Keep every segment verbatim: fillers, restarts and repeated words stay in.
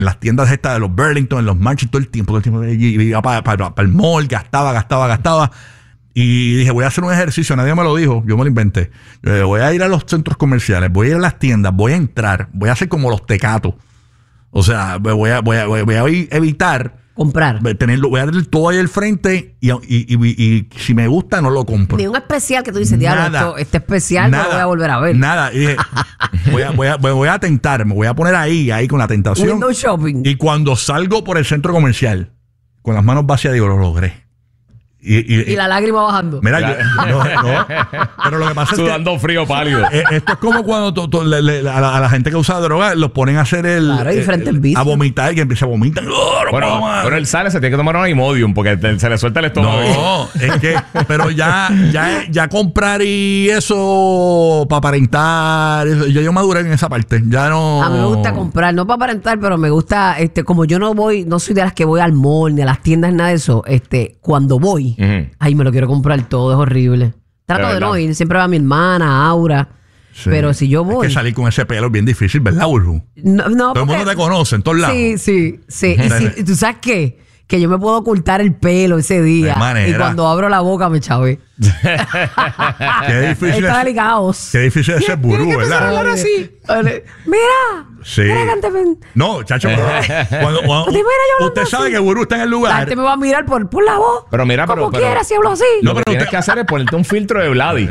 en las tiendas estas de los Burlington, en los March, todo el tiempo, todo el tiempo, y iba para, para, para el mall, gastaba, gastaba, gastaba. Y dije, voy a hacer un ejercicio, nadie me lo dijo, yo me lo inventé. Yo voy a ir a los centros comerciales, voy a ir a las tiendas, voy a entrar, voy a hacer como los tecatos. O sea, voy a, voy a, voy a evitar comprar. Tenerlo, voy a tener todo ahí al frente y, y, y, y, y si me gusta, no lo compro. Ni un especial que tú dices, diablo, esto, este especial nada, no lo voy a volver a ver. Nada. Y dije, voy, a, voy, a, voy a tentar, me voy a poner ahí, ahí con la tentación. Window shopping. Y cuando salgo por el centro comercial, con las manos vacías, digo, lo logré. Y, y, y la lágrima bajando. Mira, yo, no, no, pero lo que pasa sudando es que, frío pálido. Eh, esto es como cuando to, to, le, le, a, la, a la gente que usa droga los ponen a hacer el, claro, el a vomitar y que empieza a vomitar. Oh, no bueno, pero él sale, se tiene que tomar un Imodium porque te, se le suelta el estómago. No, es que, pero ya, ya, ya comprar y eso para aparentar, eso, yo, yo maduré en esa parte. Ya no. A mí me gusta comprar, no para aparentar, pero me gusta, este, como yo no voy, no soy de las que voy al mall ni a las tiendas, nada de eso. Este, cuando voy, uh-huh. ay, me lo quiero comprar todo, es horrible. Trato de, de no ir, siempre va mi hermana, Aura. Sí. Pero si yo voy. Es que salir con ese pelo es bien difícil, ¿verdad, Burbu? No, no. Todo porque, el mundo te conoce en todos lados. Sí, sí, sí. Y si, ¿tú sabes qué? Que yo me puedo ocultar el pelo ese día. Y cuando abro la boca me chavé. Qué difícil. Está delicado. Qué difícil es ser Burbu, ¿verdad? Hablar así. Mira. Sí. Mira, cántame. No, chacho. cuando, cuando, mira, yo usted sabe así. que Burbu está en el lugar. La gente me va a mirar por, por la voz. Pero mira, pero. Como pero, quiera, si hablo así. No, pero lo que tienes que hacer es ponerte un filtro de Vladi.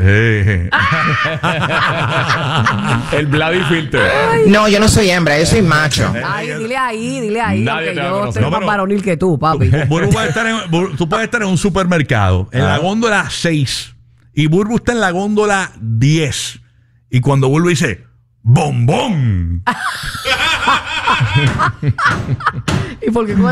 El Vladi filter. Ay. No, yo no soy hembra, yo soy macho. Ay, dile ahí, dile ahí. Nadie que te yo soy no, más varonil que tú, papi. Burbu puede estar en, Burbu, tú puedes estar en un supermercado, en ah. la góndola seis. Y Burbu está en la góndola diez. Y cuando Burbu dice ¡bombón! ¿Y por qué